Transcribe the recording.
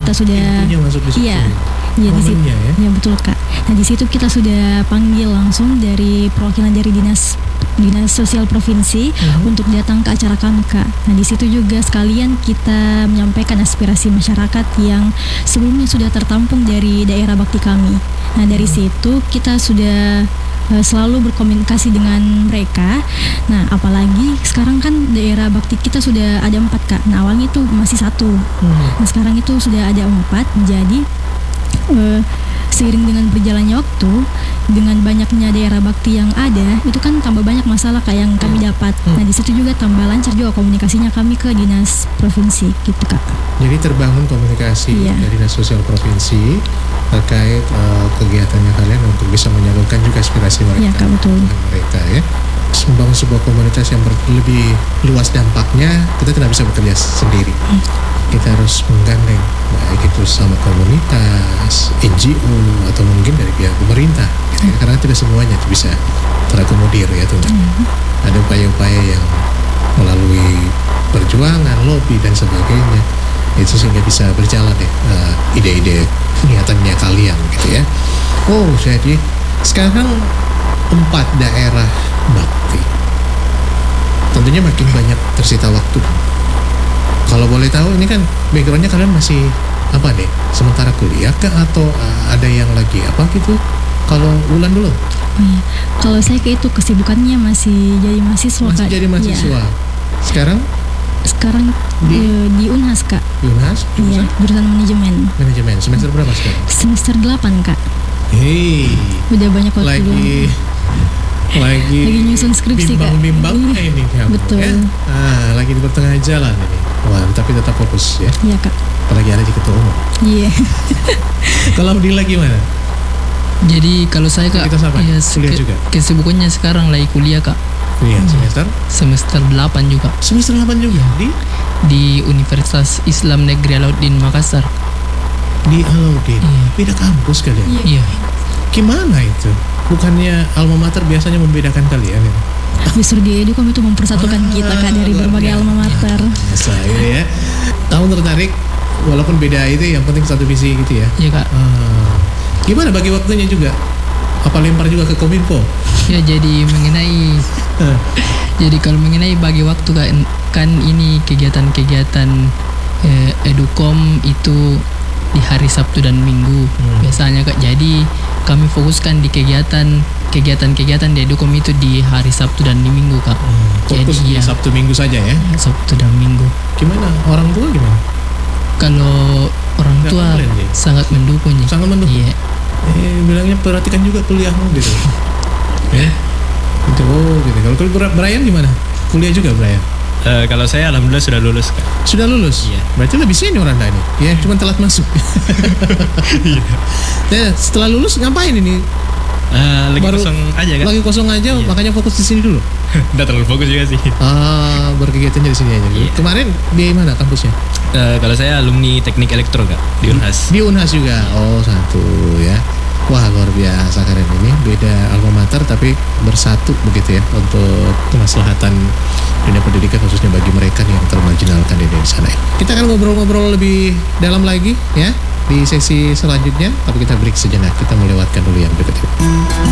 kita sudah intinya masuk di situ. iya di situ Momennya ya. ya betul Kak. Nah di situ kita sudah panggil langsung dari perwakilan dari dinas sosial provinsi untuk datang ke acara kami Kak. Nah di situ juga sekalian kita menyampaikan aspirasi masyarakat yang sebelumnya sudah tertampung dari daerah bakti kami. Nah dari situ kita sudah selalu berkomunikasi dengan mereka. Nah apalagi sekarang kan daerah bakti kita sudah ada 4 Kak. Nah awalnya itu masih 1. Nah sekarang itu sudah ada 4. Jadi seiring dengan berjalannya waktu, dengan banyaknya daerah bakti yang ada, itu kan tambah banyak masalah Kak yang kami dapat. Nah di situ juga tambah lancar juga komunikasinya kami ke dinas provinsi gitu Kak. Jadi terbangun komunikasi dari dinas sosial provinsi terkait kegiatannya kalian untuk bisa menyalurkan juga aspirasi mereka. Iya Kak, betul. Mereka ya. Membangun sebuah komunitas yang lebih luas dampaknya, kita tidak bisa bekerja sendiri. Kita harus menggandeng baik itu sama komunitas, NGO atau mungkin dari pihak pemerintah gitu ya. Karena tidak semuanya itu bisa terakomodir ya Tunda. Ada upaya-upaya yang melalui perjuangan, lobby dan sebagainya itu sehingga bisa berjalan ide-ide niatannya kalian gitu ya. Oh jadi sekarang 4 daerah bakti, tentunya makin banyak tersita waktu. Kalau boleh tahu ini kan backgroundnya kalian masih apa deh? Sementara kuliah kah atau ada yang lagi apa gitu? Kalau Wulan dulu? Oh iya. Kalau saya kayak itu kesibukannya masih jadi mahasiswa Kak. Masih jadi mahasiswa. Iya. Sekarang di Unhas Kak. di Unhas? Iya, jurusan manajemen. Manajemen. Semester berapa sekarang? Semester 8 Kak. Hei. Udah banyak waktu lagi nyusun skripsi Kak. Bimbang ini kamu Betul. ya. Lagi di pertengahan jalan ini. Wah, tapi tetap fokus ya. Iya Kak. Apalagi ada di ketua umum. Iya. Kalau Dila gimana? Jadi kalau saya Kak, kita sama kuliah juga. Kesibukannya sekarang lagi kuliah Kak. Kuliah semester 8 juga. Semester 8 juga di Universitas Islam Negeri Alauddin Makassar. Di Alauddin. Beda kampus kalian. Iya. Gimana itu? Bukannya alma mater biasanya membedakan kalian ya? Justru di Edukom itu mempersatukan kita Kak dari berbagai alma mater. Saya ya. Kamu tertarik walaupun beda itu yang penting satu visi gitu ya? Iya Kak. Gimana bagi waktunya juga? Apa lempar juga ke Kominfo? Ya jadi kalau mengenai bagi waktu kan ini kegiatan Edukom itu di hari Sabtu dan Minggu biasanya Kak. Jadi kami fokuskan di kegiatan di Edukom itu di hari Sabtu dan di Minggu Kak. Fokus jadi di Sabtu Minggu saja ya? Sabtu dan Minggu. Gimana? Orang tua gimana? Kalau orang tua sangat mendukung ya. Sangat mendukung? Iya. Bilangnya perhatikan juga kuliahmu gitu. Gitu. Kalau Brian gimana? Kuliah juga Brian? Kalau saya alhamdulillah sudah lulus Kak. Sudah lulus? Iya. Berarti lebih senior Anda ini. Ya, cuma telat masuk. Iya. Nah, setelah lulus ngapain ini? Kosong aja Kak. Lagi kosong aja, iya. Makanya fokus di sini dulu. Udah terlalu fokus juga sih. Berkegiatannya di sini aja. Iya. Kemarin di mana kampusnya? Kalau saya alumni Teknik Elektro Kak di Unhas. Di Unhas juga. Oh, satu ya. Wah, luar biasa keren ini. Beda alma mater tapi bersatu begitu ya untuk kemaslahatan dunia pendidikan khususnya bagi mereka yang termarginalkan di sana. Kita akan ngobrol-ngobrol lebih dalam lagi ya di sesi selanjutnya, tapi kita break sejenak. Kita melewatkan dulu yang berikut ini.